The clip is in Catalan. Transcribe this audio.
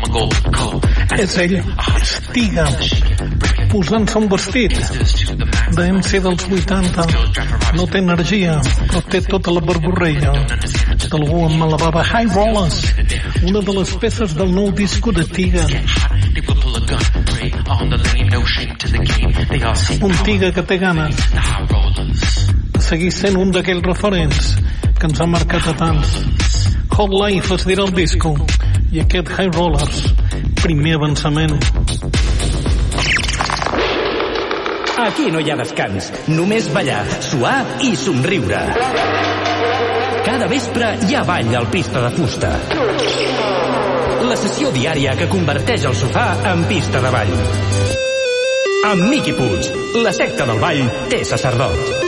És ell, és Tiga, posant-se un vestit de MC dels 80. No té energia, però té tota la verborreia d'algú amb la bava. High Rollers, una de les peces del nou disco de Tiga. Un Tiga que té ganes de seguir sent un d'aquells referents que ens ha marcat a tants. Hot Life es dirà el disco, i aquest High Rollers, primer avançament. Aquí no hi ha descans, només ballar, suar i somriure. Cada vespre hi ha ball al Pista de Fusta. La sessió diària que converteix el sofà en pista de ball. Amb Miqui Puig, la secta del ball té sacerdot.